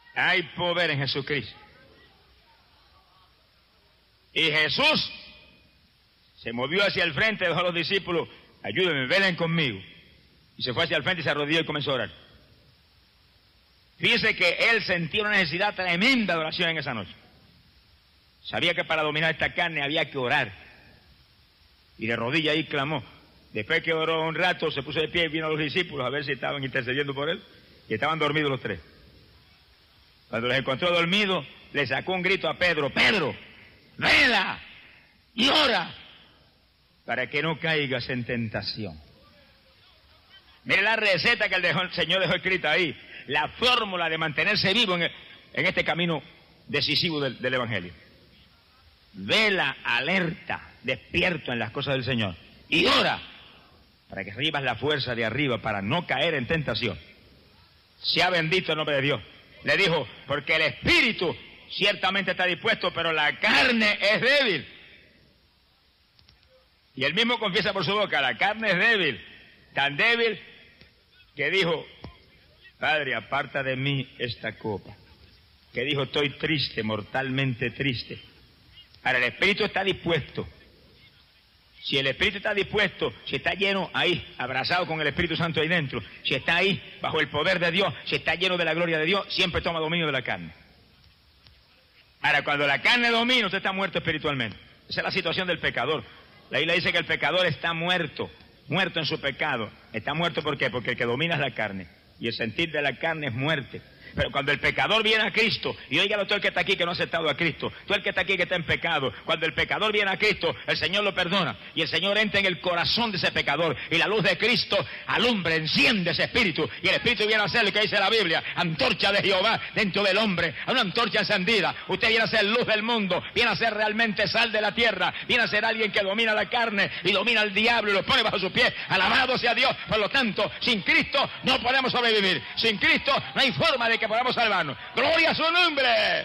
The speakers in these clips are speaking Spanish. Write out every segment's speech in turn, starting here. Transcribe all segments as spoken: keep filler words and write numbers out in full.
Hay poder en Jesucristo. Y Jesús se movió hacia el frente, dejó a los discípulos, ayúdenme, velen conmigo. Y se fue hacia el frente y se arrodilló y comenzó a orar. Fíjese que él sentía una necesidad tremenda de oración en esa noche. Sabía que para dominar esta carne había que orar. Y de rodillas ahí clamó. Después que oró un rato, se puso de pie y vino a los discípulos a ver si estaban intercediendo por él. Y estaban dormidos los tres. Cuando los encontró dormidos, le sacó un grito a Pedro: Pedro, vela y ora para que no caigas en tentación. Mire la receta que el, dejó, el Señor dejó escrita ahí, la fórmula de mantenerse vivo en, el, en este camino decisivo del, del Evangelio. Vela, alerta, despierto en las cosas del Señor y ora para que recibas la fuerza de arriba para no caer en tentación. Sea bendito el nombre de Dios. Le dijo, porque el espíritu ciertamente está dispuesto, pero la carne es débil. Y él mismo confiesa por su boca, la carne es débil, tan débil que dijo, Padre, aparta de mí esta copa. Que dijo, estoy triste, mortalmente triste. Ahora, el espíritu está dispuesto. Si el espíritu está dispuesto, si está lleno ahí, abrazado con el Espíritu Santo ahí dentro, si está ahí bajo el poder de Dios, si está lleno de la gloria de Dios, siempre toma dominio de la carne. Ahora, cuando la carne domina, usted está muerto espiritualmente. Esa es la situación del pecador. La Biblia dice que el pecador está muerto, muerto en su pecado. ¿Está muerto por qué? Porque el que domina es la carne. Y el sentir de la carne es muerte. Pero cuando el pecador viene a Cristo, y óigalo todo el que está aquí que no ha aceptado a Cristo, todo el que está aquí que está en pecado, cuando el pecador viene a Cristo, el Señor lo perdona, y el Señor entra en el corazón de ese pecador, y la luz de Cristo alumbra, enciende ese espíritu, y el espíritu viene a ser lo que dice la Biblia, antorcha de Jehová dentro del hombre, una antorcha encendida. Usted viene a ser luz del mundo, viene a ser realmente sal de la tierra, viene a ser alguien que domina la carne, y domina al diablo, y lo pone bajo sus pies. Alabado sea Dios. Por lo tanto, sin Cristo no podemos sobrevivir, sin Cristo no hay forma de que podamos salvarnos. ¡Gloria a su nombre!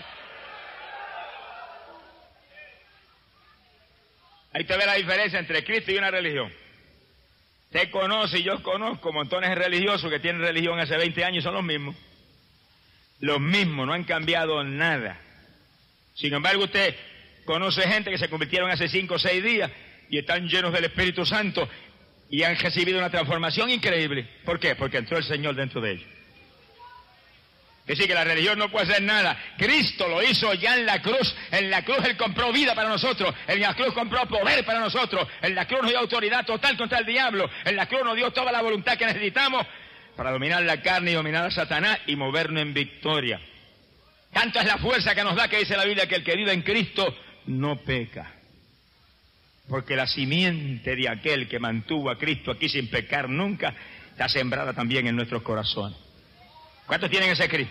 Ahí te ve la diferencia entre Cristo y una religión. Usted conoce y yo conozco montones de religiosos que tienen religión hace veinte años y son los mismos. Los mismos, no han cambiado nada. Sin embargo, usted conoce gente que se convirtieron hace cinco o seis días y están llenos del Espíritu Santo y han recibido una transformación increíble. ¿Por qué? Porque entró el Señor dentro de ellos. Es decir, que la religión no puede hacer nada. Cristo lo hizo ya en la cruz. En la cruz Él compró vida para nosotros. En la cruz compró poder para nosotros. En la cruz nos dio autoridad total contra el diablo. En la cruz nos dio toda la voluntad que necesitamos para dominar la carne y dominar a Satanás y movernos en victoria. Tanto es la fuerza que nos da que dice la Biblia que el que vive en Cristo no peca. Porque la simiente de aquel que mantuvo a Cristo aquí sin pecar nunca está sembrada también en nuestros corazones. ¿Cuántos tienen ese Cristo?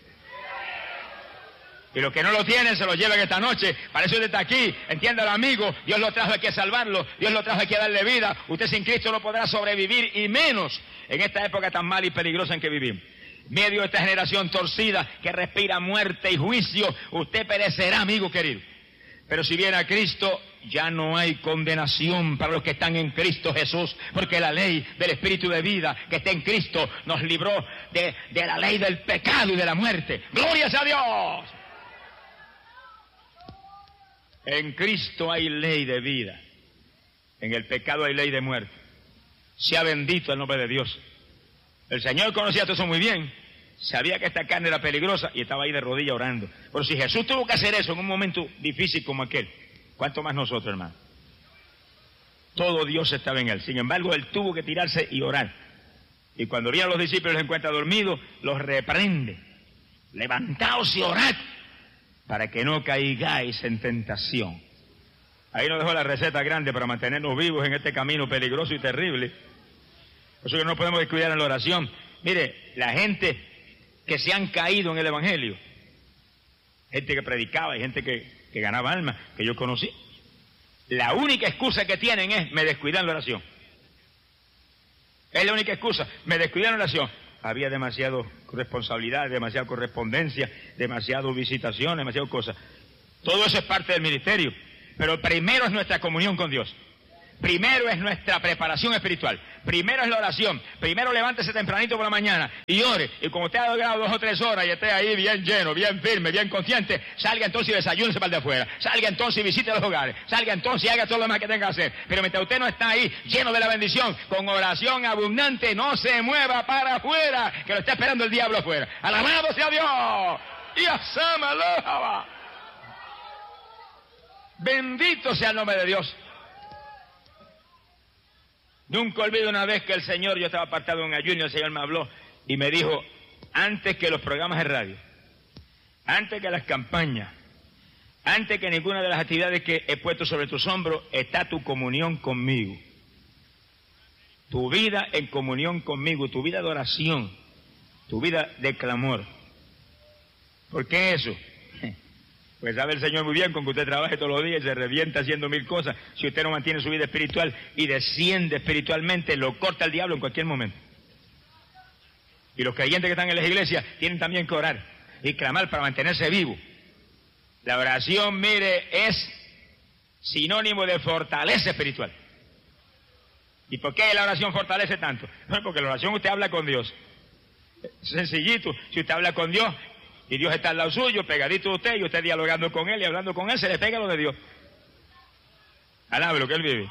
Y los que no lo tienen se lo llevan esta noche. Para eso usted está aquí. Entiéndalo, amigo. Dios lo trajo aquí a salvarlo. Dios lo trajo aquí a darle vida. Usted sin Cristo no podrá sobrevivir, y menos en esta época tan mala y peligrosa en que vivimos. Medio de esta generación torcida que respira muerte y juicio, usted perecerá, amigo querido. Pero si viene a Cristo, ya no hay condenación para los que están en Cristo Jesús, porque la ley del Espíritu de vida que está en Cristo nos libró de, de la ley del pecado y de la muerte. ¡Gloria a Dios! En Cristo hay ley de vida, en el pecado hay ley de muerte. Sea bendito el nombre de Dios. El Señor conocía todo eso muy bien, sabía que esta carne era peligrosa y estaba ahí de rodillas orando. Pero si Jesús tuvo que hacer eso en un momento difícil como aquel, ¿cuánto más nosotros, hermano? Todo Dios estaba en él. Sin embargo, él tuvo que tirarse y orar. Y cuando vino a los discípulos y los encuentra dormidos, los reprende. Levantaos y orad para que no caigáis en tentación. Ahí nos dejó la receta grande para mantenernos vivos en este camino peligroso y terrible. Por eso que no podemos descuidar en la oración. Mire, la gente que se han caído en el Evangelio, gente que predicaba y gente que, que ganaba almas, que yo conocí, la única excusa que tienen es, me descuidé en la oración. Es la única excusa, me descuidé en la oración. Había demasiada responsabilidad, demasiada correspondencia, demasiada visitación, demasiadas cosas. Todo eso es parte del ministerio. Pero primero es nuestra comunión con Dios. Primero es nuestra preparación espiritual. Primero es la oración. Primero levántese tempranito por la mañana y ore. Y como usted ha logrado dos o tres horas y esté ahí bien lleno, bien firme, bien consciente, salga entonces y desayúnese para el de afuera. Salga entonces y visite los hogares. Salga entonces y haga todo lo demás que tenga que hacer. Pero mientras usted no está ahí, lleno de la bendición, con oración abundante, no se mueva para afuera, que lo está esperando el diablo afuera. ¡Alabado sea Dios! ¡Y asama aloha! Bendito sea el nombre de Dios. Nunca olvido una vez que el Señor, yo estaba apartado en ayuno, y el Señor me habló y me dijo, antes que los programas de radio, antes que las campañas, antes que ninguna de las actividades que he puesto sobre tus hombros, está tu comunión conmigo. Tu vida en comunión conmigo, tu vida de oración, tu vida de clamor. ¿Por qué eso? Pues sabe el Señor muy bien, con que usted trabaje todos los días y se revienta haciendo mil cosas, si usted no mantiene su vida espiritual y desciende espiritualmente, lo corta el diablo en cualquier momento. Y los creyentes que están en las iglesias tienen también que orar y clamar para mantenerse vivo. La oración, mire, es sinónimo de fortaleza espiritual. ¿Y por qué la oración fortalece tanto? No, porque la oración usted habla con Dios. Sencillito, si usted habla con Dios y Dios está al lado suyo, pegadito de usted, y usted dialogando con Él y hablando con Él, se le pega lo de Dios. Alabe lo que Él vive.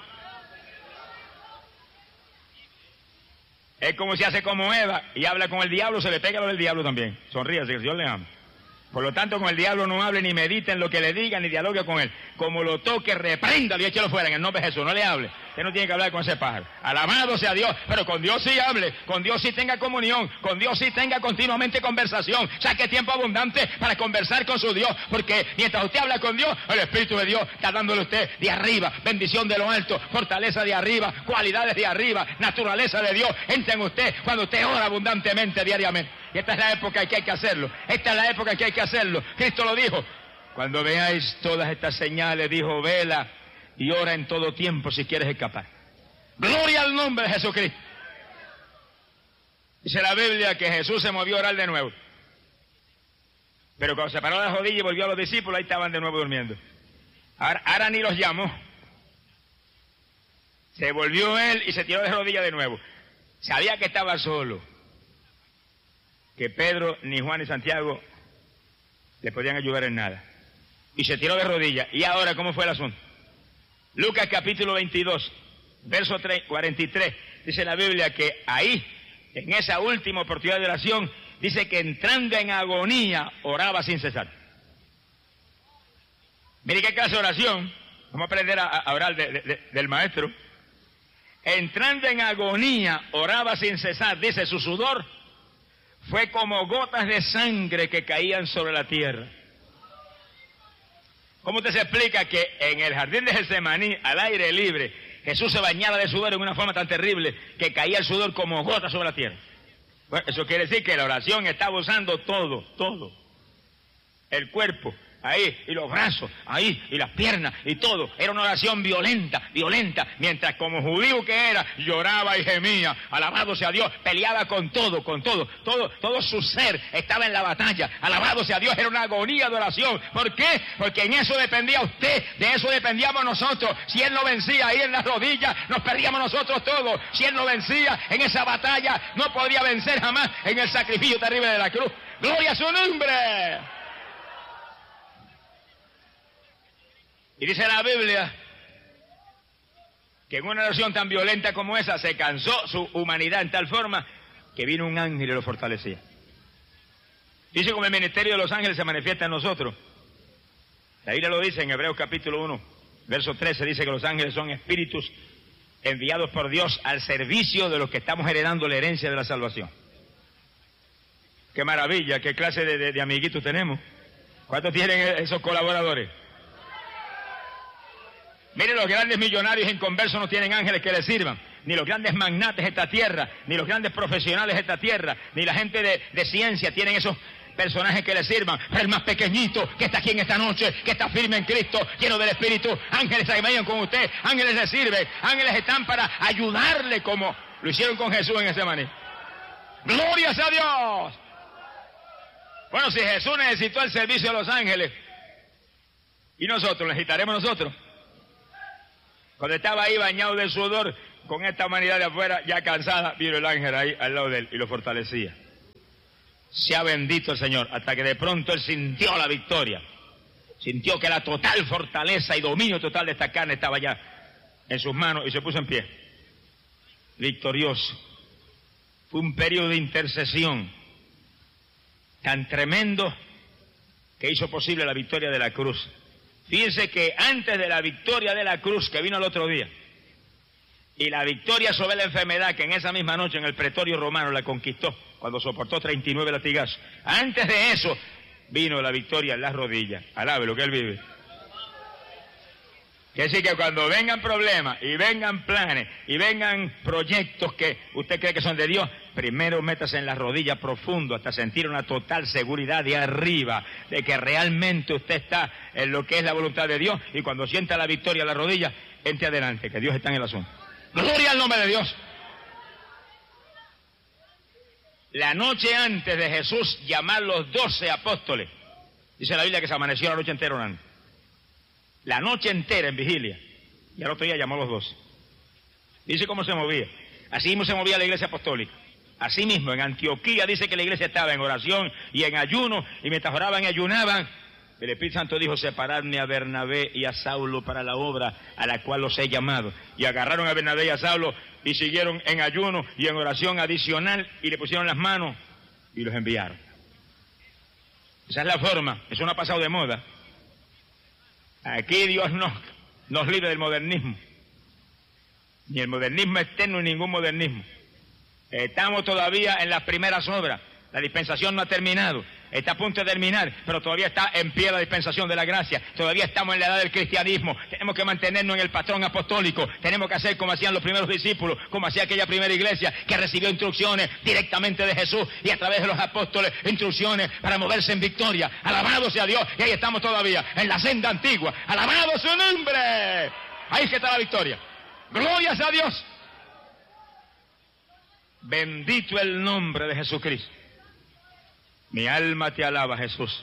Es como si hace como Eva y habla con el diablo, se le pega lo del diablo también. Sonríase, que el Señor le ama. Por lo tanto, con el diablo no hable, ni medite en lo que le diga, ni dialogue con él. Como lo toque, repréndalo y échelo fuera en el nombre de Jesús. No le hable. Usted no tiene que hablar con ese pájaro. Alabado sea Dios. Pero con Dios sí hable. Con Dios sí tenga comunión. Con Dios sí tenga continuamente conversación. Saque tiempo abundante para conversar con su Dios. Porque mientras usted habla con Dios, el Espíritu de Dios está dándole a usted de arriba, bendición de lo alto, fortaleza de arriba, cualidades de arriba, naturaleza de Dios. Entra en usted cuando usted ora abundantemente diariamente. Y esta es la época en que hay que hacerlo. Esta es la época en que hay que hacerlo. Cristo lo dijo. Cuando veáis todas estas señales, dijo, vela y ora en todo tiempo si quieres escapar. Gloria al nombre de Jesucristo. Dice la Biblia que Jesús se movió a orar de nuevo. Pero cuando se paró las rodillas y volvió a los discípulos, ahí estaban de nuevo durmiendo. Ahora, ahora ni los llamó. Se volvió él y se tiró de rodillas de nuevo. Sabía que estaba solo. Que Pedro, ni Juan, ni Santiago le podían ayudar en nada. Y se tiró de rodillas. ¿Y ahora cómo fue el asunto? Lucas capítulo veintidós, verso cuarenta y tres, dice la Biblia que ahí, en esa última oportunidad de oración, dice que entrando en agonía, oraba sin cesar. Mire qué clase de oración. Vamos a aprender a, a orar de, de, de, del maestro. Entrando en agonía, oraba sin cesar. Dice, su sudor fue como gotas de sangre que caían sobre la tierra. ¿Cómo usted se explica que en el jardín de Getsemaní, al aire libre, Jesús se bañaba de sudor en una forma tan terrible que caía el sudor como gotas sobre la tierra? Bueno, eso quiere decir que la oración estaba usando todo, todo. El cuerpo, ahí, y los brazos, ahí, y las piernas, y todo. Era una oración violenta, violenta, mientras como judío que era, lloraba y gemía, alabado sea Dios, peleaba con todo, con todo, todo, todo su ser estaba en la batalla, alabado sea Dios, era una agonía de oración. ¿Por qué? Porque en eso dependía usted, de eso dependíamos nosotros. Si Él no vencía ahí en las rodillas, nos perdíamos nosotros todos. Si Él no vencía en esa batalla, no podría vencer jamás en el sacrificio terrible de la cruz. ¡Gloria a su nombre! Y dice la Biblia que en una oración tan violenta como esa se cansó su humanidad en tal forma que vino un ángel y lo fortalecía. Dice como el ministerio de los ángeles se manifiesta en nosotros. La Biblia lo dice en Hebreos capítulo uno, verso trece, dice que los ángeles son espíritus enviados por Dios al servicio de los que estamos heredando la herencia de la salvación. Qué maravilla, qué clase de, de, de amiguitos tenemos. ¿Cuántos tienen esos colaboradores? Miren, los grandes millonarios inconversos no tienen ángeles que les sirvan, ni los grandes magnates de esta tierra, ni los grandes profesionales de esta tierra, ni la gente de, de ciencia tienen esos personajes que les sirvan. Pero el más pequeñito que está aquí en esta noche, que está firme en Cristo, lleno del Espíritu, ángeles que vayan con usted, ángeles le sirven, ángeles están para ayudarle como lo hicieron con Jesús en ese maní. ¡Gloria a Dios! Bueno, si Jesús necesitó el servicio de los ángeles, ¿y nosotros necesitaremos nosotros? Cuando estaba ahí bañado de sudor, con esta humanidad de afuera, ya cansada, vino el ángel ahí al lado de él y lo fortalecía. Sea bendito el Señor, hasta que de pronto él sintió la victoria. Sintió que la total fortaleza y dominio total de esta carne estaba ya en sus manos y se puso en pie. Victorioso. Fue un periodo de intercesión tan tremendo que hizo posible la victoria de la cruz. Fíjense que antes de la victoria de la cruz que vino el otro día y la victoria sobre la enfermedad que en esa misma noche en el pretorio romano la conquistó cuando soportó treinta y nueve latigazos, antes de eso vino la victoria en las rodillas. Alabe lo que él vive. Quiere decir que cuando vengan problemas y vengan planes y vengan proyectos que usted cree que son de Dios, primero métase en las rodillas profundo hasta sentir una total seguridad de arriba de que realmente usted está en lo que es la voluntad de Dios, y cuando sienta la victoria en las rodillas, entre adelante, que Dios está en el asunto. ¡Gloria al nombre de Dios! La noche antes de Jesús llamar los doce apóstoles, dice la Biblia que se amaneció la noche entera orando. La noche entera en vigilia. Y al otro día llamó a los doce. Dice cómo se movía. Así mismo se movía la iglesia apostólica. Así mismo en Antioquía dice que la iglesia estaba en oración y en ayuno, y mientras oraban y ayunaban, el Espíritu Santo dijo: separadme a Bernabé y a Saulo para la obra a la cual los he llamado. Y agarraron a Bernabé y a Saulo y siguieron en ayuno y en oración adicional y le pusieron las manos y los enviaron. Esa es la forma, eso no ha pasado de moda. Aquí Dios nos, nos libre del modernismo, ni el modernismo externo ni ningún modernismo. Estamos todavía en las primeras obras, la dispensación no ha terminado, está a punto de terminar, pero todavía está en pie la dispensación de la gracia, todavía estamos en la edad del cristianismo, tenemos que mantenernos en el patrón apostólico, tenemos que hacer como hacían los primeros discípulos, como hacía aquella primera iglesia que recibió instrucciones directamente de Jesús y a través de los apóstoles, instrucciones para moverse en victoria. Alabado sea Dios, y ahí estamos todavía, en la senda antigua, alabado su nombre, ahí que está la victoria, glorias a Dios. Bendito el nombre de Jesucristo. Mi alma te alaba, Jesús.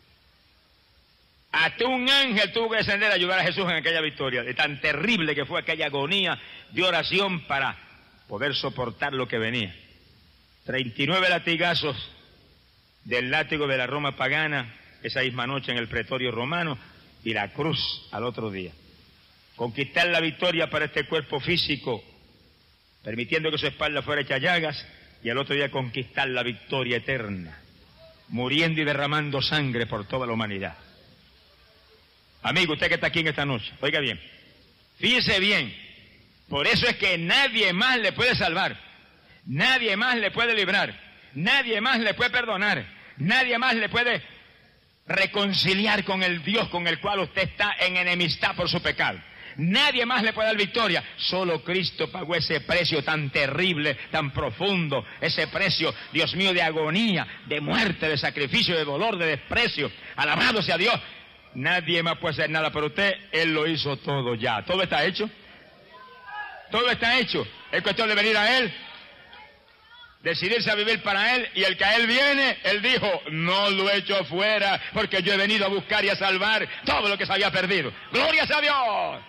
Hasta un ángel tuvo que descender a ayudar a Jesús en aquella victoria, de tan terrible que fue aquella agonía de oración para poder soportar lo que venía. treinta y nueve latigazos del látigo de la Roma pagana esa misma noche en el pretorio romano, y la cruz al otro día. Conquistar la victoria para este cuerpo físico, permitiendo que su espalda fuera hecha llagas, y al otro día conquistar la victoria eterna, muriendo y derramando sangre por toda la humanidad. Amigo, usted que está aquí en esta noche, oiga bien, fíjese bien, por eso es que nadie más le puede salvar, nadie más le puede librar, nadie más le puede perdonar, nadie más le puede reconciliar con el Dios con el cual usted está en enemistad por su pecado. Nadie más le puede dar victoria. Solo Cristo pagó ese precio tan terrible, tan profundo, ese precio, Dios mío, de agonía, de muerte, de sacrificio, de dolor, de desprecio. Alabado sea Dios. Nadie más puede hacer nada por usted. Él lo hizo todo ya. Todo está hecho. Todo está hecho. Es cuestión de venir a Él, decidirse a vivir para Él, y el que a Él viene, Él dijo: no lo echo fuera, porque yo he venido a buscar y a salvar todo lo que se había perdido. ¡Gloria a Dios!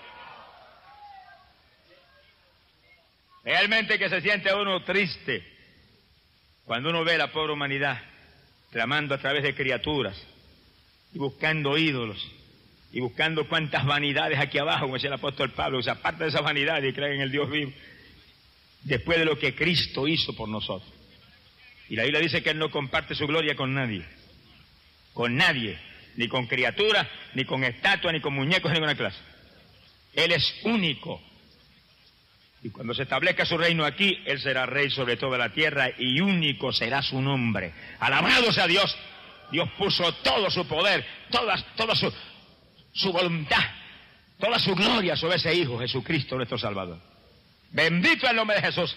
Realmente que se siente uno triste cuando uno ve a la pobre humanidad clamando a través de criaturas y buscando ídolos y buscando cuantas vanidades aquí abajo, como decía el apóstol Pablo, o sea, aparte de esa vanidad y creen en el Dios vivo, después de lo que Cristo hizo por nosotros. Y la Biblia dice que Él no comparte su gloria con nadie, con nadie, ni con criaturas, ni con estatuas, ni con muñecos, ni con ninguna clase. Él es único. Y cuando se establezca su reino aquí, Él será rey sobre toda la tierra y único será su nombre. Alabado sea Dios. Dios puso todo su poder, toda, toda su, su voluntad, toda su gloria sobre ese Hijo, Jesucristo nuestro Salvador. Bendito es el nombre de Jesús.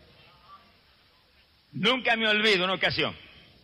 Nunca me olvido una ocasión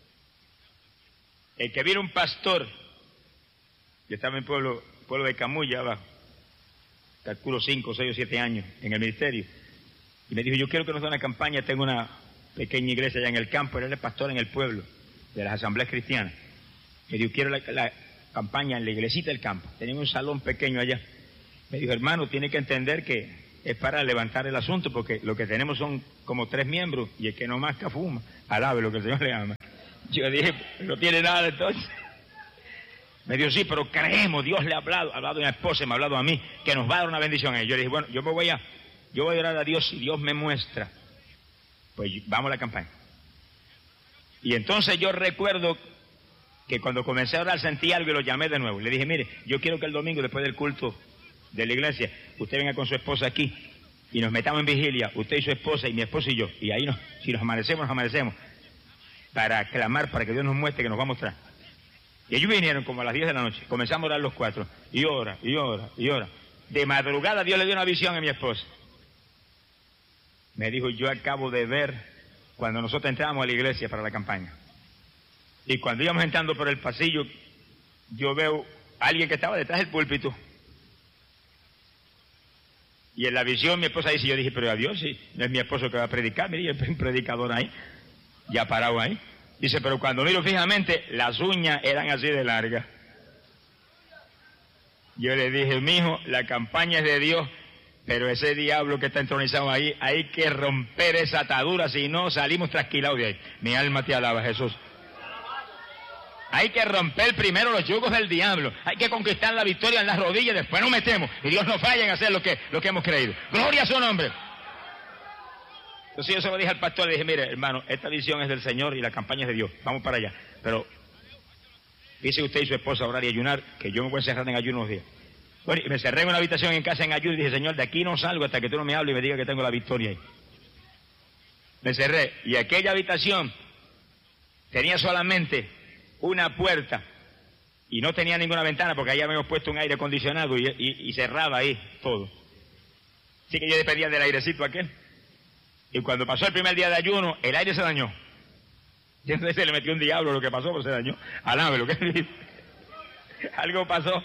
en que vino un pastor, yo estaba en el pueblo, pueblo de Camuya abajo, calculo cinco, seis o siete años en el ministerio, y me dijo: yo quiero que nos dé una campaña, tengo una pequeña iglesia allá en el campo, él es pastor en el pueblo de las asambleas cristianas, me dijo: quiero la, la campaña en la iglesita del campo, tenemos un salón pequeño allá, Me dijo, hermano, tiene que entender que es para levantar el asunto, porque lo que tenemos son como tres miembros, y el que no masca fuma. Alabe lo que el Señor le ama. Yo dije, no tiene nada entonces. Me dijo, sí, pero creemos, Dios le ha hablado, ha hablado a mi esposa, me ha hablado a mí, que nos va a dar una bendición a él. Yo le dije, bueno, yo me voy a, yo voy a orar a Dios, si Dios me muestra, pues vamos a la campaña. Y entonces yo recuerdo que cuando comencé a orar sentí algo y lo llamé de nuevo. Le dije, mire, yo quiero que el domingo, después del culto de la iglesia, usted venga con su esposa aquí y nos metamos en vigilia, usted y su esposa y mi esposa y yo, y ahí nos, si nos amanecemos, nos amanecemos, para clamar, para que Dios nos muestre, que nos va a mostrar. Y ellos vinieron como a las diez de la noche, comenzamos a orar los cuatro, y ora, y ora, y ora. De madrugada Dios le dio una visión a mi esposa. Me dijo, yo acabo de ver cuando nosotros entrábamos a la iglesia para la campaña. Y cuando íbamos entrando por el pasillo, yo veo a alguien que estaba detrás del púlpito. Y en la visión mi esposa dice, yo dije, pero adiós, sí, no es mi esposo que va a predicar, mire, hay un predicador ahí, ya parado ahí. Dice, pero cuando miro fijamente, las uñas eran así de largas. Yo le dije, mijo, la campaña es de Dios, pero ese diablo que está entronizado ahí, hay que romper esa atadura, si no salimos trasquilados de ahí. Mi alma te alaba, Jesús. Hay que romper primero los yugos del diablo, hay que conquistar la victoria en las rodillas, después nos metemos, y Dios nos falla en hacer lo que, lo que hemos creído. ¡Gloria a su nombre! Entonces yo se lo dije al pastor, le dije, mire, hermano, esta visión es del Señor y la campaña es de Dios, vamos para allá. Pero dice usted y su esposa orar y ayunar, que yo me voy a encerrar en ayuno unos días. Bueno, y me cerré en una habitación en casa en ayuno y dije, Señor, de aquí no salgo hasta que tú no me hables y me digas que tengo la victoria ahí. Me cerré, y aquella habitación tenía solamente una puerta y no tenía ninguna ventana porque ahí habíamos puesto un aire acondicionado y, y, y cerraba ahí todo. Así que yo dependía del airecito aquel. Y cuando pasó el primer día de ayuno, el aire se dañó. Y entonces se le metió un diablo, lo que pasó, pero se dañó. Alábe lo que dice. Algo pasó.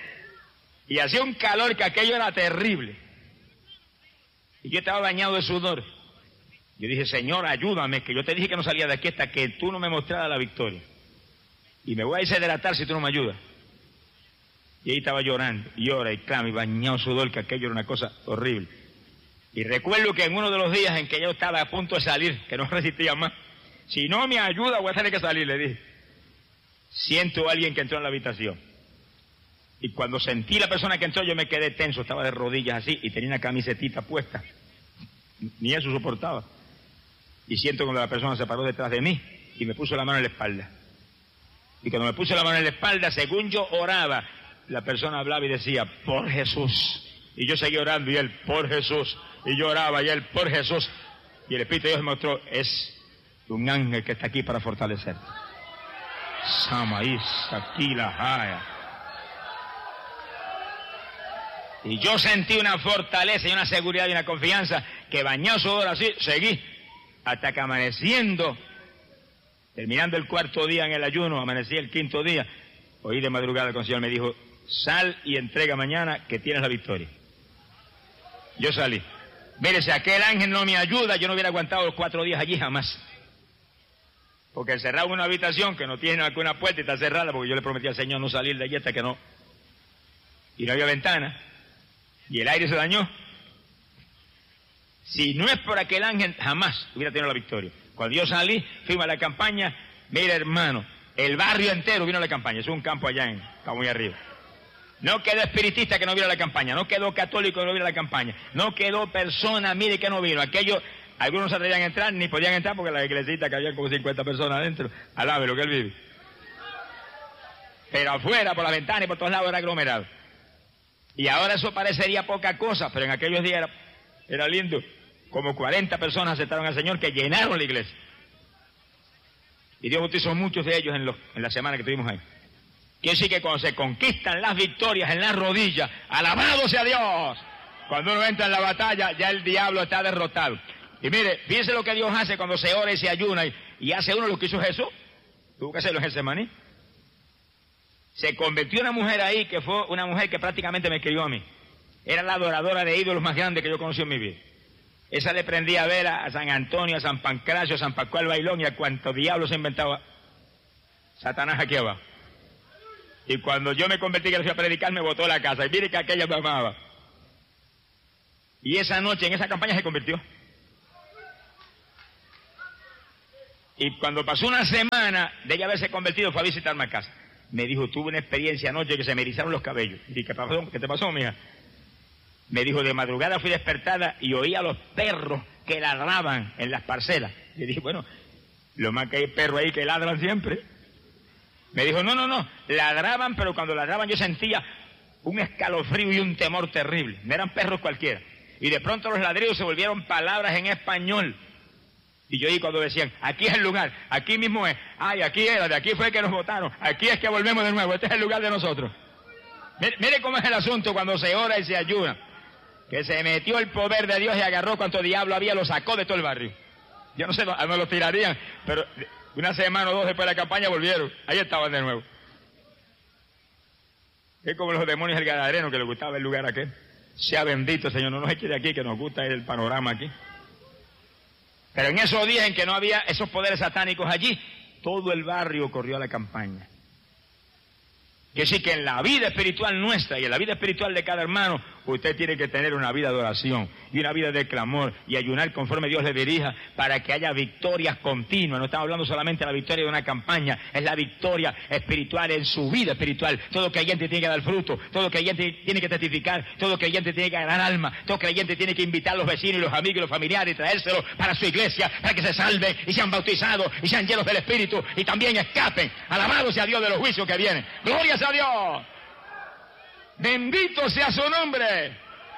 Y hacía un calor que aquello era terrible. Y yo estaba bañado de sudor. Yo dije, Señor, ayúdame, que yo te dije que no salía de aquí hasta que tú no me mostraras la victoria. Y me voy a deshidratar si tú no me ayudas. Y ahí estaba llorando, y llora y clama, y bañado en sudor, que aquello era una cosa horrible. Y recuerdo que en uno de los días en que yo estaba a punto de salir, que no resistía más, si no me ayuda voy a tener que salir, le dije. Siento a alguien que entró en la habitación. Y cuando sentí la persona que entró, yo me quedé tenso, estaba de rodillas así, y tenía una camisetita puesta. Ni eso soportaba. Y siento cuando la persona se paró detrás de mí, y me puso la mano en la espalda. Y cuando me puse la mano en la espalda, según yo oraba, la persona hablaba y decía, por Jesús. Y yo seguía orando, y él, por Jesús. Y yo oraba, y él, por Jesús. Y el Espíritu de Dios me mostró, es un ángel que está aquí para fortalecerte. Samaís, aquí la jaya. Y yo sentí una fortaleza y una seguridad y una confianza que bañó su hora así, seguí, hasta que amaneciendo, terminando el cuarto día en el ayuno, amanecí el quinto día, oí de madrugada que el Señor me dijo, sal y entrega mañana que tienes la victoria. Yo salí. Mire, si aquel ángel no me ayuda, yo no hubiera aguantado los cuatro días allí jamás. Porque encerrado en una habitación que no tiene alguna puerta y está cerrada, porque yo le prometí al Señor no salir de allí hasta que no. Y no había ventana. Y el aire se dañó. Si no es por aquel ángel, jamás hubiera tenido la victoria. Cuando yo salí, fuimos a la campaña, mira hermano, el barrio entero vino a la campaña, es un campo allá en, está muy arriba. No quedó espiritista que no vino a la campaña, no quedó católico que no vino a la campaña, no quedó persona, mire que no vino. Aquello, algunos no se atrevían a entrar, ni podían entrar porque la iglesita que había como cincuenta personas adentro, alabe lo que él vive. Pero afuera, por la ventana y por todos lados era aglomerado. Y ahora eso parecería poca cosa, pero en aquellos días era, era lindo. Como cuarenta personas aceptaron al Señor que llenaron la iglesia. Y Dios bautizó muchos de ellos en, los, en la semana que tuvimos ahí. Quiere decir que cuando se conquistan las victorias en las rodillas, ¡alabado sea Dios! Cuando uno entra en la batalla, ya el diablo está derrotado. Y mire, fíjense lo que Dios hace cuando se ora y se ayuna y, y hace uno lo que hizo Jesús. Tuvo que hacerlo en Getsemaní. Se convirtió una mujer ahí que fue una mujer que prácticamente me escribió a mí. Era la adoradora de ídolos más grande que yo conocí en mi vida. Esa le prendía a vela a San Antonio, a San Pancracio, a San Pascual Bailón y a cuanto diablo se inventaba Satanás aquí abajo. Y cuando yo me convertí que le fui a predicar, me botó la casa. Y mire que aquella me amaba. Y esa noche en esa campaña se convirtió. Y cuando pasó una semana de ella haberse convertido, fue a visitarme a casa. Me dijo, tuve una experiencia anoche que se me erizaron los cabellos. Y dije, ¿qué pasó? ¿Qué te pasó, mija? Me dijo, de madrugada fui despertada y oí a los perros que ladraban en las parcelas. Y dije, bueno, lo más que hay perros ahí que ladran siempre. Me dijo, no, no, no, ladraban, pero cuando ladraban yo sentía un escalofrío y un temor terrible. No eran perros cualquiera. Y de pronto los ladridos se volvieron palabras en español. Y yo oí cuando decían, aquí es el lugar, aquí mismo es, ay, aquí era, de aquí fue que nos votaron, aquí es que volvemos de nuevo, este es el lugar de nosotros. Mire, mire cómo es el asunto cuando se ora y se ayuna. Que se metió el poder de Dios y agarró cuanto diablo había, lo sacó de todo el barrio. Yo no sé, no, no lo tirarían, pero una semana o dos después de la campaña volvieron, ahí estaban de nuevo. Es como los demonios del Gadareno que les gustaba el lugar aquel. Sea bendito, Señor, no nos eche de aquí, que nos gusta el panorama aquí. Pero en esos días en que no había esos poderes satánicos allí, todo el barrio corrió a la campaña. Que sí que en la vida espiritual nuestra y en la vida espiritual de cada hermano, usted tiene que tener una vida de oración y una vida de clamor y ayunar conforme Dios le dirija para que haya victorias continuas. No estamos hablando solamente de la victoria de una campaña, es la victoria espiritual en su vida espiritual. Todo creyente tiene que dar fruto, todo creyente tiene que testificar, todo creyente tiene que ganar alma, todo creyente tiene que invitar a los vecinos y los amigos y los familiares y traérselos para su iglesia, para que se salven y sean bautizados y sean llenos del Espíritu y también escapen. Alabado sea Dios de los juicios que vienen. ¡Gloria a Dios! Bendito sea su nombre.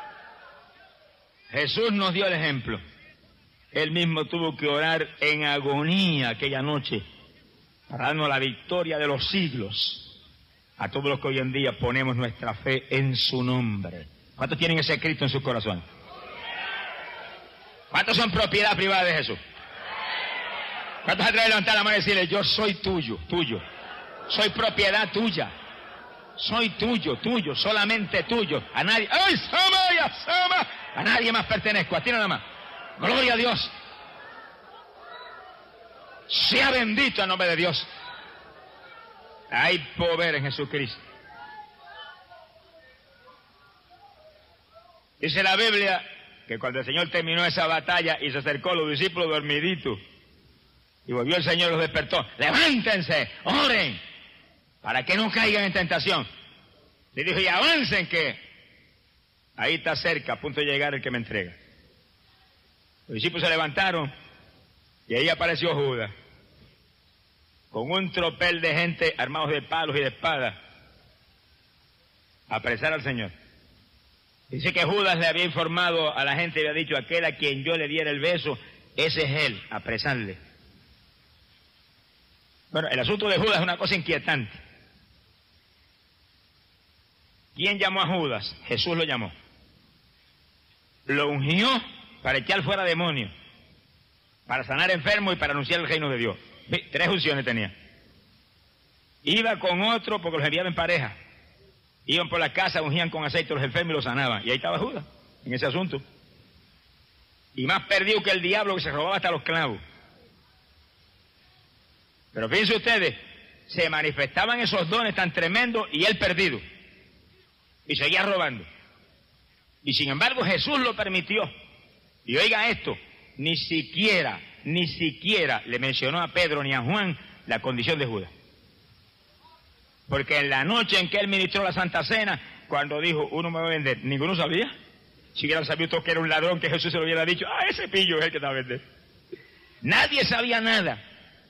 Jesús nos dio el ejemplo. Él mismo tuvo que orar en agonía aquella noche para darnos la victoria de los siglos a todos los que hoy en día ponemos nuestra fe en su nombre. ¿Cuántos tienen ese Cristo en su corazón? ¿Cuántos son propiedad privada de Jesús? ¿Cuántos se atreven a levantar la mano y decirle, yo soy tuyo, tuyo? Soy propiedad tuya. Soy tuyo, tuyo, solamente tuyo. A nadie, ¡ay, sama, ya, sama! A nadie más pertenezco, a ti nada más. Gloria a Dios. Sea bendito el nombre de Dios. Hay poder en Jesucristo. Dice la Biblia que cuando el Señor terminó esa batalla y se acercó a los discípulos dormiditos y volvió el Señor y los despertó, levántense, oren, para que no caigan en tentación. Le dijo, y avancen que ahí está cerca, a punto de llegar el que me entrega. Los discípulos se levantaron y ahí apareció Judas, con un tropel de gente armados de palos y de espadas, a apresar al Señor. Dice que Judas le había informado a la gente y había dicho, aquel a quien yo le diera el beso, ese es él, apresarle. Bueno, el asunto de Judas es una cosa inquietante. ¿Quién llamó a Judas? Jesús lo llamó. Lo ungió para echar fuera demonios, para sanar enfermos y para anunciar el reino de Dios. Tres unciones tenía. Iba con otro porque los enviaba en pareja. Iban por la casa, ungían con aceite a los enfermos y los sanaban. Y ahí estaba Judas, en ese asunto. Y más perdido que el diablo, que se robaba hasta los clavos. Pero fíjense ustedes, se manifestaban esos dones tan tremendos y él perdido. Y seguía robando. Y sin embargo Jesús lo permitió. Y oiga esto, ni siquiera, ni siquiera le mencionó a Pedro ni a Juan la condición de Judas. Porque en la noche en que él ministró la Santa Cena, cuando dijo, uno me va a vender, ninguno sabía. Si hubieran sabido todos que era un ladrón, que Jesús se lo hubiera dicho, ah, ese pillo es el que te va a vender. Nadie sabía nada.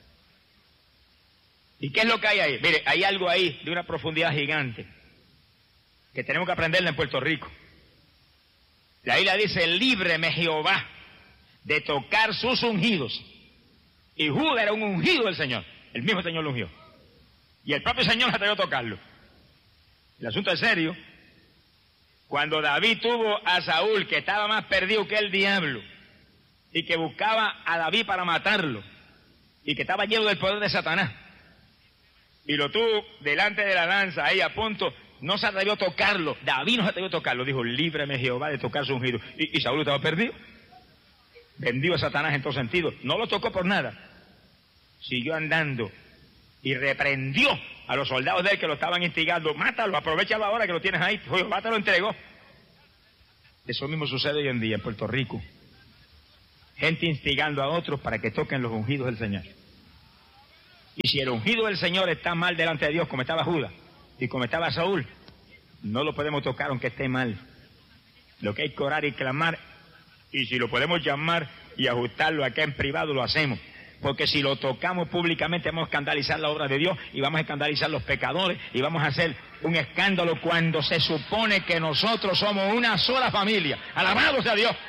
¿Y qué es lo que hay ahí? Mire, hay algo ahí de una profundidad gigante que tenemos que aprenderla en Puerto Rico. La Biblia dice, líbreme Jehová de tocar sus ungidos. Y Judas era un ungido del Señor. El mismo Señor lo ungió. Y el propio Señor se atrevió a tocarlo. El asunto es serio. Cuando David tuvo a Saúl, que estaba más perdido que el diablo, y que buscaba a David para matarlo, y que estaba lleno del poder de Satanás, y lo tuvo delante de la lanza, ahí a punto, no se atrevió a tocarlo. David no se atrevió a tocarlo. Dijo, líbreme Jehová de tocar su ungido. Y, y Saúl estaba perdido. Vendió a Satanás en todo sentido. No lo tocó por nada. Siguió andando y reprendió a los soldados de él que lo estaban instigando. Mátalo, aprovechalo ahora que lo tienes ahí. Jehová te lo entregó. Eso mismo sucede hoy en día en Puerto Rico. Gente instigando a otros para que toquen los ungidos del Señor. Y si el ungido del Señor está mal delante de Dios, como estaba Judas y como estaba Saúl, no lo podemos tocar aunque esté mal. Lo que hay que orar y clamar, y si lo podemos llamar y ajustarlo acá en privado, lo hacemos. Porque si lo tocamos públicamente vamos a escandalizar la obra de Dios y vamos a escandalizar los pecadores y vamos a hacer un escándalo cuando se supone que nosotros somos una sola familia. ¡Alabado sea Dios!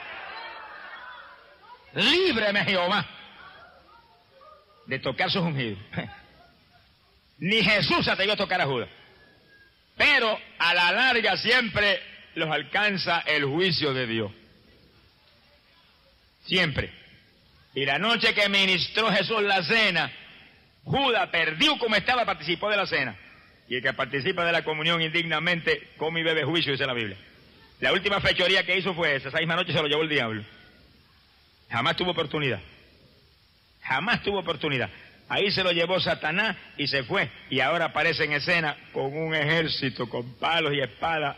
Líbreme Jehová de tocar sus ungidos. Ni Jesús se atrevió a tocar a Judas. Pero a la larga siempre los alcanza el juicio de Dios. Siempre. Y la noche que ministró Jesús la cena, Judas perdió como estaba, participó de la cena. Y el que participa de la comunión indignamente come y bebe juicio, dice la Biblia. La última fechoría que hizo fue esa. Esa misma noche se lo llevó el diablo. Jamás tuvo oportunidad. Jamás tuvo oportunidad. Ahí se lo llevó Satanás y se fue. Y ahora aparece en escena con un ejército, con palos y espadas.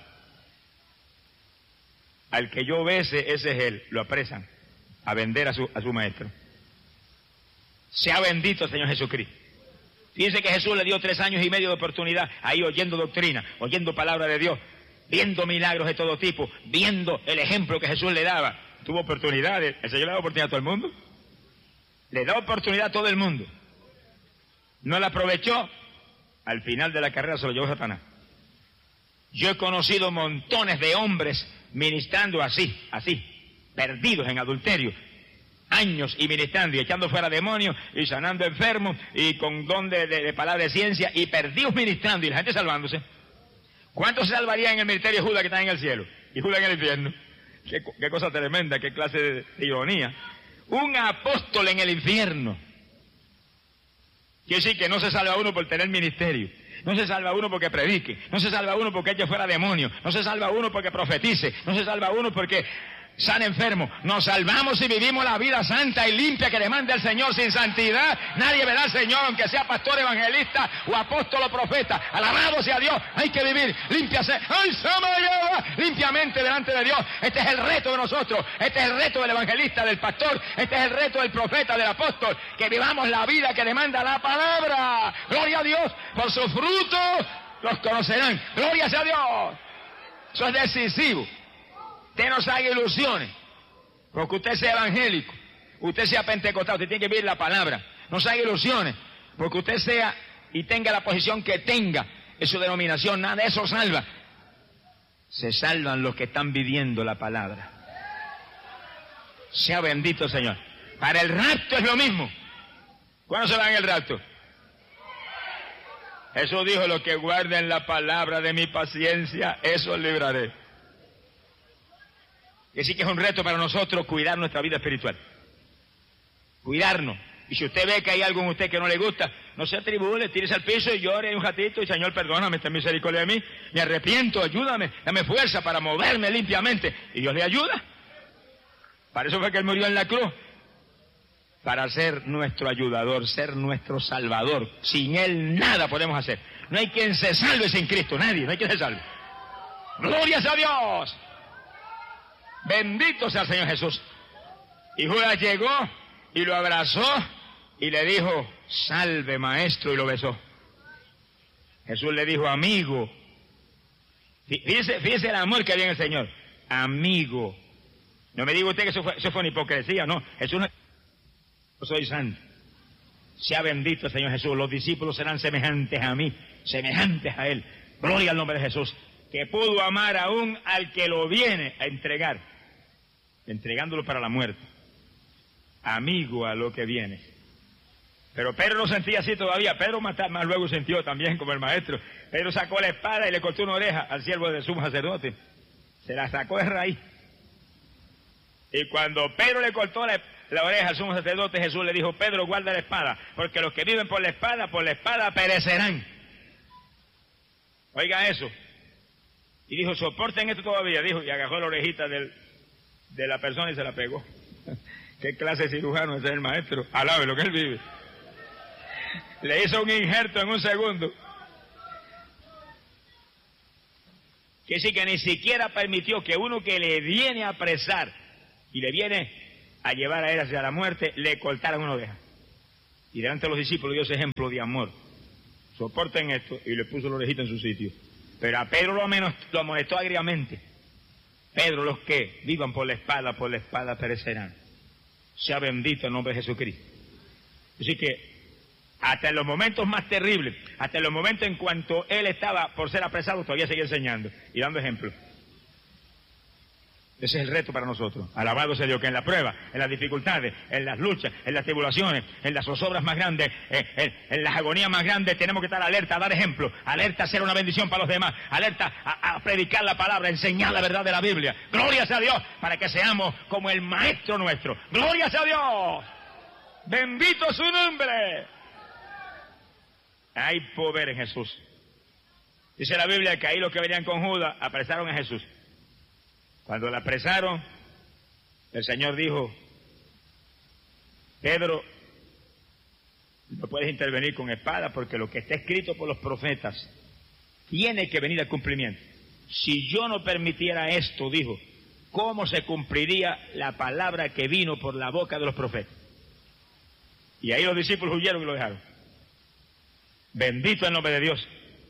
Al que yo bese, ese es él. Lo apresan a vender a su, a su maestro. Sea bendito el Señor Jesucristo. Fíjense que Jesús le dio tres años y medio de oportunidad ahí oyendo doctrina, oyendo palabra de Dios, viendo milagros de todo tipo, viendo el ejemplo que Jesús le daba. Tuvo oportunidades. El Señor le da oportunidad a todo el mundo. Le da oportunidad a todo el mundo. No la aprovechó. Al final de la carrera se lo llevó Satanás. Yo he conocido montones de hombres ministrando así, así, perdidos en adulterio, años y ministrando y echando fuera demonios y sanando enfermos y con don de, de, de palabra de ciencia y perdidos ministrando y la gente salvándose. ¿Cuántos se salvarían en el ministerio de Judas que está en el cielo y Judas en el infierno? Qué, qué cosa tremenda, qué clase de, de ironía. Un apóstol en el infierno. Quiere decir que no se salva uno por tener ministerio. No se salva uno porque predique. No se salva uno porque eche fuera demonios. No se salva uno porque profetice. No se salva uno porque sana enfermo. Nos salvamos si vivimos la vida santa y limpia que demanda el Señor. Sin santidad nadie verá al Señor, aunque sea pastor, evangelista o apóstol o profeta. Alabado sea Dios. Hay que vivir limpiase. ¡Ay, se me lleva! Limpiamente delante de Dios. Este es el reto de nosotros. Este es el reto del evangelista, del pastor. Este es el reto del profeta, del apóstol. Que vivamos la vida que demanda la palabra. Gloria a Dios. Por sus frutos los conocerán. Gloria sea a Dios. Eso es decisivo. Usted no se haga ilusiones, porque usted sea evangélico, usted sea pentecostal, usted tiene que vivir la palabra. No se haga ilusiones, porque usted sea y tenga la posición que tenga en su denominación, nada de eso salva. Se salvan los que están viviendo la palabra. Sea bendito el Señor. Para el rapto es lo mismo. ¿Cuándo se va en el rapto? Jesús dijo, los que guarden la palabra de mi paciencia, esos libraré. Y así que es un reto para nosotros cuidar nuestra vida espiritual. Cuidarnos. Y si usted ve que hay algo en usted que no le gusta, no se atribule, tírese al piso y llore un ratito y Señor, perdóname, ten misericordia de mí, me arrepiento, ayúdame, dame fuerza para moverme limpiamente. Y Dios le ayuda. Para eso fue que Él murió en la cruz. Para ser nuestro ayudador, ser nuestro salvador. Sin Él nada podemos hacer. No hay quien se salve sin Cristo, nadie, no hay quien se salve. ¡Gloria a Dios! Bendito sea el Señor Jesús. Y Judas llegó y lo abrazó y le dijo, salve maestro, y lo besó. Jesús le dijo, amigo. Fíjese, fíjese el amor que había en el Señor. Amigo. No me diga usted que eso fue, eso fue una hipocresía, no. Jesús no, yo soy santo. Sea bendito el Señor Jesús. Los discípulos serán semejantes a mí, semejantes a Él. Gloria al nombre de Jesús. Que pudo amar aún al que lo viene a entregar. Entregándolo para la muerte. Amigo a lo que viene. Pero Pedro no sentía así todavía. Pedro más, más luego sintió también como el maestro. Pedro sacó la espada y le cortó una oreja al siervo del sumo sacerdote. Se la sacó de raíz. Y cuando Pedro le cortó la, la oreja al sumo sacerdote, Jesús le dijo, Pedro, guarda la espada, porque los que viven por la espada, por la espada perecerán. Oiga eso. Y dijo, soporten esto todavía, dijo, y agarró la orejita del, de la persona y se la pegó. ¿Qué clase de cirujano es el maestro? Alabe lo que él vive. Le hizo un injerto en un segundo. Que sí, que ni siquiera permitió que uno que le viene a apresar y le viene a llevar a él hacia la muerte, le cortaran una oreja. Y delante de los discípulos dio ese ejemplo de amor. Soporten esto, y le puso la orejita en su sitio. Pero a Pedro lo, menos, lo amonestó agriamente. Pedro, los que vivan por la espada, por la espada perecerán. Sea bendito el nombre de Jesucristo. Así que hasta en los momentos más terribles, hasta en los momentos en cuanto él estaba por ser apresado, todavía seguía enseñando y dando ejemplo. Ese es el reto para nosotros. Alabado sea Dios, que en la prueba, en las dificultades, en las luchas, en las tribulaciones, en las zozobras más grandes, en, en, en las agonías más grandes, tenemos que estar alerta a dar ejemplo, alerta a ser una bendición para los demás, alerta a, a predicar la palabra, a enseñar la verdad de la Biblia. Gloria sea a Dios, para que seamos como el Maestro nuestro. Gloria sea a Dios. Bendito su nombre. Hay poder en Jesús. Dice la Biblia que ahí los que venían con Judas apresaron a Jesús. Cuando la apresaron, el Señor dijo: Pedro, no puedes intervenir con espada porque lo que está escrito por los profetas tiene que venir al cumplimiento. Si yo no permitiera esto, dijo, ¿cómo se cumpliría la palabra que vino por la boca de los profetas? Y ahí los discípulos huyeron y lo dejaron. Bendito el nombre de Dios.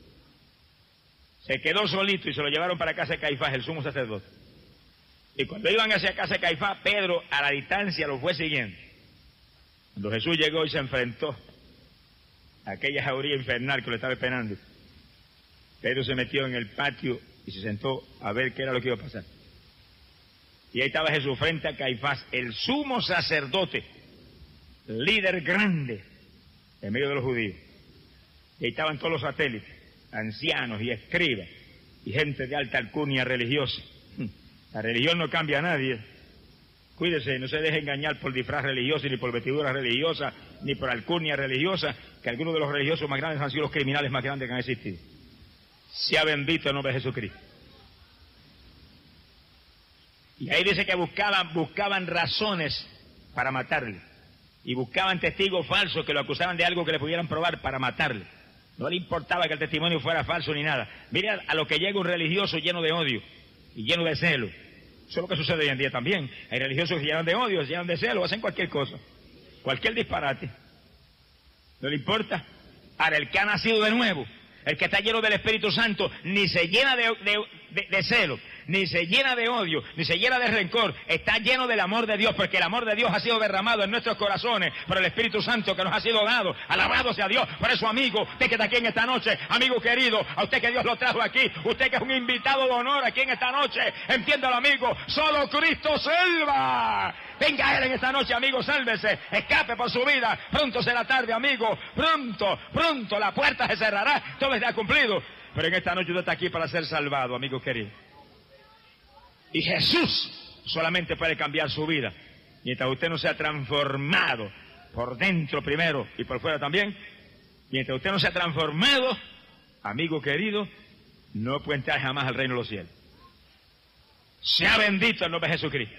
Se quedó solito y se lo llevaron para casa de Caifás, el sumo sacerdote. Y cuando iban hacia casa de Caifás, Pedro a la distancia lo fue siguiendo. Cuando Jesús llegó y se enfrentó a aquella jauría infernal que lo estaba esperando, Pedro se metió en el patio y se sentó a ver qué era lo que iba a pasar. Y ahí estaba Jesús frente a Caifás, el sumo sacerdote, líder grande en medio de los judíos. Y ahí estaban todos los satélites, ancianos y escribas, y gente de alta alcurnia religiosa. La religión no cambia a nadie. Cuídese, no se deje engañar por disfraz religioso, ni por vestidura religiosa, ni por alcurnia religiosa, que algunos de los religiosos más grandes han sido los criminales más grandes que han existido. Sea bendito el nombre de Jesucristo. Y ahí dice que buscaban, buscaban razones para matarle. Y buscaban testigos falsos que lo acusaban de algo que le pudieran probar para matarle. No le importaba que el testimonio fuera falso ni nada. Mira a lo que llega un religioso lleno de odio y lleno de celo. Eso es lo que sucede hoy en día también. Hay religiosos que se llenan de odio, se llenan de celo, hacen cualquier cosa. Cualquier disparate. No le importa. Ahora, el que ha nacido de nuevo, el que está lleno del Espíritu Santo, ni se llena de, de, de, de celo, ni se llena de odio, ni se llena de rencor, está lleno del amor de Dios, porque el amor de Dios ha sido derramado en nuestros corazones por el Espíritu Santo que nos ha sido dado. Alabado sea Dios. Por eso, amigo, usted que está aquí en esta noche, amigo querido, a usted que Dios lo trajo aquí, usted que es un invitado de honor aquí en esta noche, entiéndalo, amigo, solo Cristo salva. Venga a Él en esta noche, amigo, sálvese, escape por su vida. Pronto será tarde, amigo, pronto, pronto la puerta se cerrará, todo está cumplido. Pero en esta noche usted está aquí para ser salvado, amigo querido. Y Jesús solamente puede cambiar su vida. Mientras usted no sea transformado por dentro primero y por fuera también, mientras usted no sea transformado, amigo querido, no puede entrar jamás al reino de los cielos. Sea bendito el nombre de Jesucristo.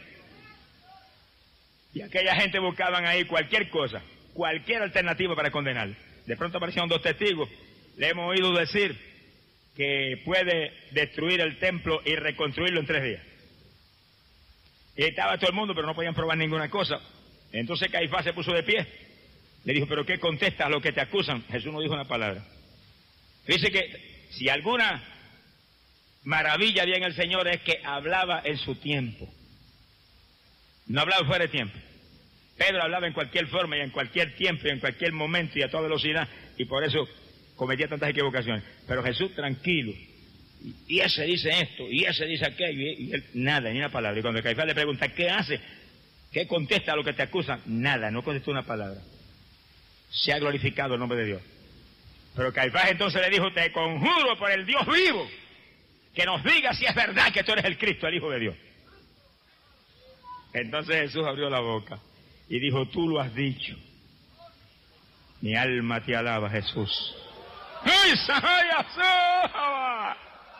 Y aquella gente buscaban ahí cualquier cosa, cualquier alternativa para condenar. De pronto aparecieron dos testigos. Le hemos oído decir que puede destruir el templo y reconstruirlo en tres días. Y estaba todo el mundo, pero no podían probar ninguna cosa. Entonces Caifás se puso de pie. Le dijo, ¿pero qué contestas a lo que te acusan? Jesús no dijo una palabra. Dice que si alguna maravilla había en el Señor es que hablaba en su tiempo. No hablaba fuera de tiempo. Pedro hablaba en cualquier forma y en cualquier tiempo y en cualquier momento y a toda velocidad, y por eso cometía tantas equivocaciones. Pero Jesús tranquilo. Y ese dice esto, y ese dice aquello, y él nada, ni una palabra. Y cuando Caifás le pregunta, ¿qué hace? ¿Qué contesta a lo que te acusan? Nada, no contestó una palabra. Se ha glorificado el nombre de Dios. Pero Caifás entonces le dijo, te conjuro por el Dios vivo, que nos diga si es verdad que tú eres el Cristo, el Hijo de Dios. Entonces Jesús abrió la boca y dijo, tú lo has dicho. Mi alma te alaba, Jesús. ¡Ay, Sahaya, Sahaya!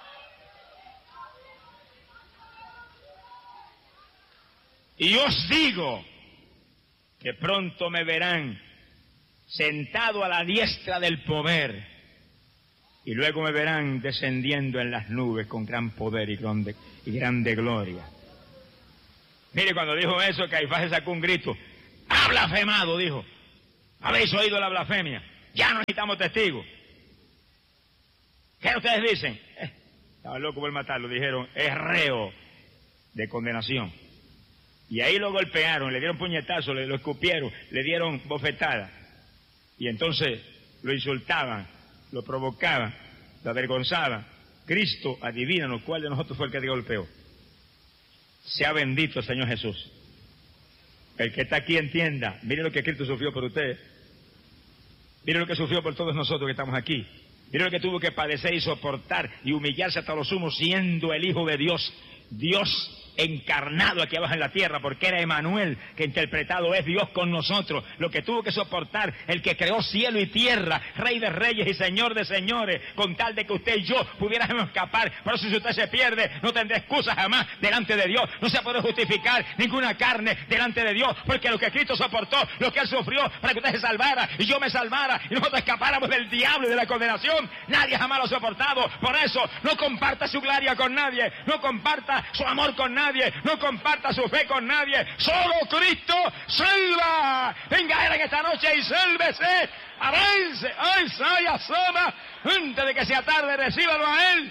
Y os digo que pronto me verán sentado a la diestra del poder y luego me verán descendiendo en las nubes con gran poder y grande, y grande gloria. Mire, cuando dijo eso, Caifás se sacó un grito. ¡Ha blasfemado!, dijo. ¿Habéis oído la blasfemia? Ya no necesitamos testigos. ¿Qué ustedes dicen? Eh, estaba loco por matarlo. Dijeron, es reo de condenación. Y ahí lo golpearon, le dieron puñetazos, le lo escupieron, le dieron bofetadas. Y entonces lo insultaban, lo provocaban, lo avergonzaban. Cristo, adivina cuál de nosotros fue el que te golpeó. Sea bendito el Señor Jesús. El que está aquí entienda, mire lo que Cristo sufrió por ustedes. Mire lo que sufrió por todos nosotros que estamos aquí. Mire lo que tuvo que padecer y soportar y humillarse hasta lo sumo siendo el Hijo de Dios. Dios encarnado aquí abajo en la tierra, porque era Emanuel, que interpretado es Dios con nosotros. Lo que tuvo que soportar el que creó cielo y tierra, Rey de reyes y Señor de señores, con tal de que usted y yo pudiéramos escapar. Por eso si usted se pierde, no tendrá excusa jamás delante de Dios. No se puede justificar ninguna carne delante de Dios, porque lo que Cristo soportó, lo que Él sufrió para que usted se salvara y yo me salvara y nosotros escapáramos del diablo y de la condenación, nadie jamás lo ha soportado. Por eso no comparta su gloria con nadie, no comparta su amor con nadie, no comparta su fe con nadie. Solo Cristo salva. Venga en esta noche y sálvese, avance, avance, ay, asoma, antes de que sea tarde, recíbalo a Él.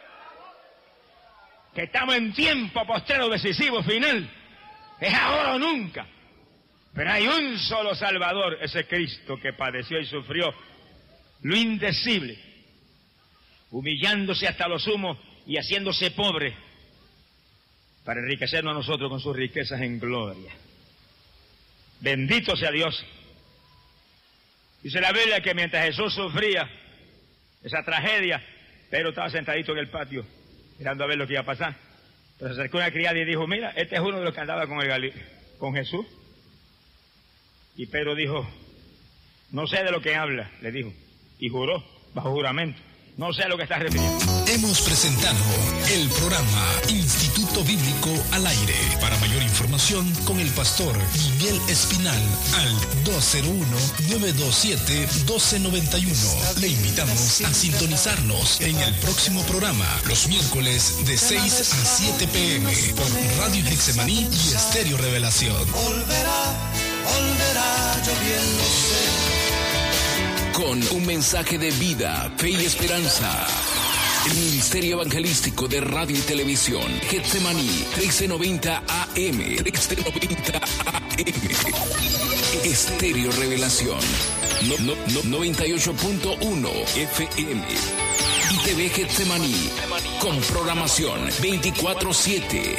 Que estamos en tiempo postrero, decisivo, final. Es ahora o nunca. Pero hay un solo Salvador, ese Cristo que padeció y sufrió lo indecible, humillándose hasta lo sumo y haciéndose pobre, para enriquecernos a nosotros con sus riquezas en gloria. Bendito sea Dios. Dice la Biblia que mientras Jesús sufría esa tragedia, Pedro estaba sentadito en el patio, mirando a ver lo que iba a pasar. Pero se acercó una criada y dijo, mira, este es uno de los que andaba con, el Gali con Jesús. Y Pedro dijo, no sé de lo que habla, le dijo. Y juró, bajo juramento, no sé a lo que estás refiriendo. Hemos presentado el programa Instituto Bíblico al Aire. Para mayor información, con el pastor Miguel Espinal al dos cero uno, nueve dos siete, uno dos nueve uno. Le invitamos a sintonizarnos en el próximo programa, los miércoles de seis a siete pe eme por Radio Getsemaní y Estéreo Revelación. Volverá, volverá, yo bien lo sé. Con un mensaje de vida, fe y esperanza. El Ministerio Evangelístico de Radio y Televisión, Getsemaní, trece noventa A M, trece noventa A M. Estéreo Revelación, no, no, no, noventa y ocho punto uno F M. Y T V Getsemaní, con programación veinticuatro siete.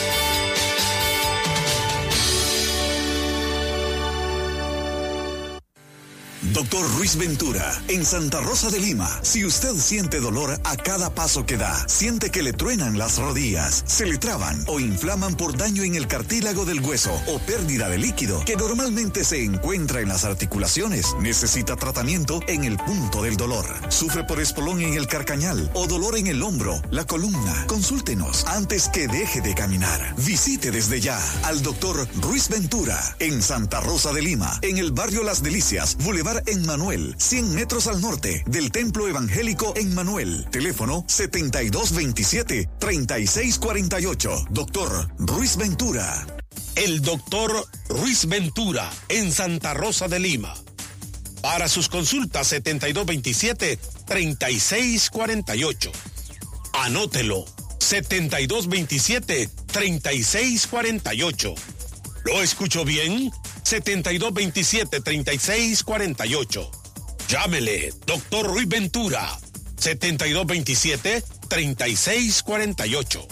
Doctor Ruiz Ventura, en Santa Rosa de Lima. Si usted siente dolor a cada paso que da, siente que le truenan las rodillas, se le traban o inflaman por daño en el cartílago del hueso o pérdida de líquido que normalmente se encuentra en las articulaciones, necesita tratamiento en el punto del dolor. Sufre por espolón en el carcañal o dolor en el hombro, la columna. Consúltenos antes que deje de caminar. Visite desde ya al doctor Ruiz Ventura en Santa Rosa de Lima, en el barrio Las Delicias, Boulevard Emmanuel, cien metros al norte del Templo Evangélico Emmanuel. Teléfono setenta y dos veintisiete, treinta y seis cuarenta y ocho. Doctor Ruiz Ventura. El doctor Ruiz Ventura en Santa Rosa de Lima. Para sus consultas setenta y dos veintisiete, treinta y seis cuarenta y ocho. Anótelo. setenta y dos veintisiete, treinta y seis cuarenta y ocho. ¿Lo escucho bien? setenta y dos veintisiete, treinta y seis cuarenta y ocho. Llámele, doctor Ruiz Ventura, setenta y dos veintisiete, treinta y seis cuarenta y ocho.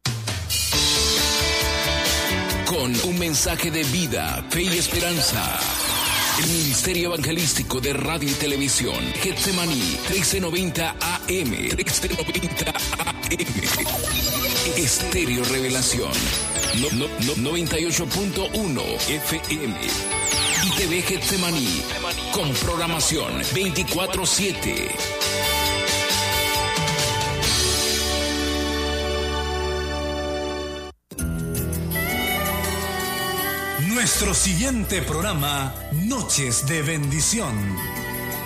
Con un mensaje de vida, fe y esperanza. El Ministerio Evangelístico de Radio y Televisión, Getsemaní, trece noventa A M, trece noventa A M. Estéreo Revelación, no, no, no, noventa y ocho punto uno F M. Y T V Getsemaní, con programación veinticuatro siete. Nuestro siguiente programa, Noches de Bendición.